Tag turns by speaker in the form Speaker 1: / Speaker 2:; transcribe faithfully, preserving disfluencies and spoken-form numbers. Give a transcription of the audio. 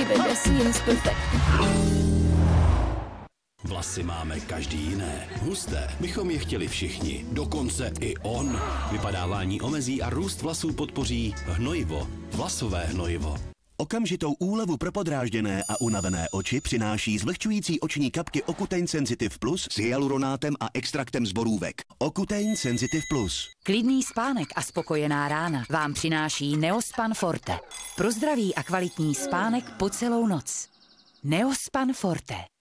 Speaker 1: baby, seems perfect.
Speaker 2: Vlasy máme každý jiné. Husté bychom je chtěli všichni. Dokonce i on. Vypadávání omezí a růst vlasů podpoří hnojivo. Vlasové hnojivo.
Speaker 3: Okamžitou úlevu pro podrážděné a unavené oči přináší zvlhčující oční kapky Ocutein Sensitive Plus s hyaluronátem a extraktem z borůvek. Ocutein Sensitive Plus.
Speaker 4: Klidný spánek a spokojená rána vám přináší Neospan Forte. Pro zdravý a kvalitní spánek po celou noc. Neospan Forte.